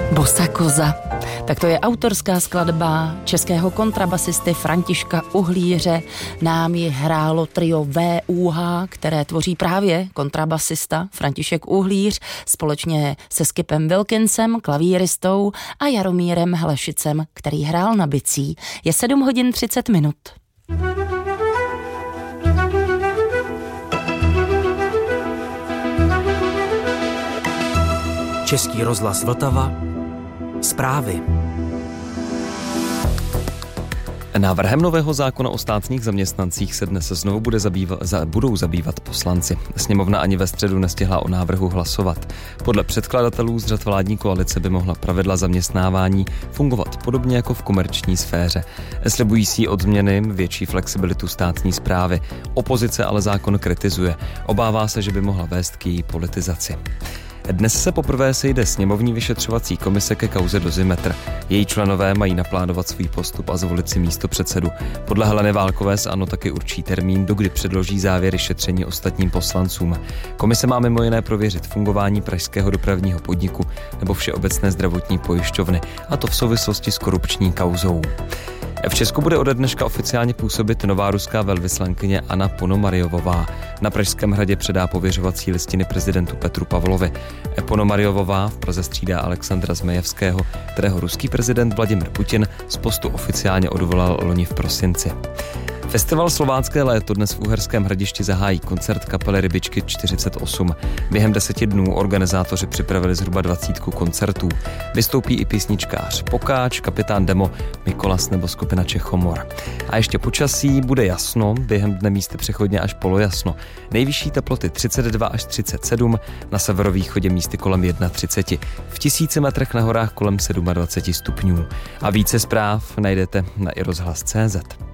Bosa koza. Tak to je autorská skladba českého kontrabasisty Františka Uhlíře. Nám ji hrálo trio VUH, které tvoří právě kontrabasista František Uhlíř společně se Skipem Wilkinsem, klavíristou a Jaromírem Hlešicem, který hrál na bicí. Je 7:30. Český rozhlas Vltava. Zprávy. Návrhem nového zákona o státních zaměstnancích se dnes znovu budou zabývat poslanci. Sněmovna ani ve středu nestihla o návrhu hlasovat. Podle předkladatelů z řad vládní koalice by mohla pravidla zaměstnávání fungovat podobně jako v komerční sféře. Slibují si od změny větší flexibilitu státní správy. Opozice ale zákon kritizuje. Obává se, že by mohla vést k její politizaci. Dnes se poprvé sejde sněmovní vyšetřovací komise ke kauze Dozimetr. Její členové mají naplánovat svůj postup a zvolit si místopředsedu. Podle Heleny Válkové se ANO taky určí termín, dokdy předloží závěry šetření ostatním poslancům. Komise má mimo jiné prověřit fungování pražského dopravního podniku nebo Všeobecné zdravotní pojišťovny, a to v souvislosti s korupční kauzou. V Česku bude ode dneška oficiálně působit nová ruská velvyslankyně Anna Ponomaryovová. Na Pražském hradě předá pověřovací listiny prezidentu Petru Pavlovi. Ponomaryovová v Praze střídá Alexandra Zmejevského, kterého ruský prezident Vladimir Putin z postu oficiálně odvolal loni v prosinci. Festival Slovácké léto dnes v Uherském Hradišti zahájí koncert kapely Rybičky 48. Během 10 dnů organizátoři připravili zhruba 20 koncertů. Vystoupí i písničkář Pokáč, Kapitán Demo, Mikolas nebo skupina Čechomor. A ještě počasí, bude jasno, během dne místy přechodně až polojasno. Nejvyšší teploty 32 až 37, na severovýchodě místy kolem 31. V 1000 metrech na horách kolem 27 stupňů. A více zpráv najdete na iRozhlas.cz.